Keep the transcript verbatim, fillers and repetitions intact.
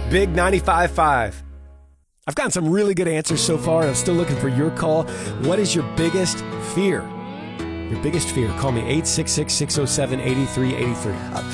Big ninety-five point five. I've gotten some really good answers so far, and I'm still looking for your call. What is your biggest fear? Your biggest fear? Call me eight six six, six oh seven, eight three eight three.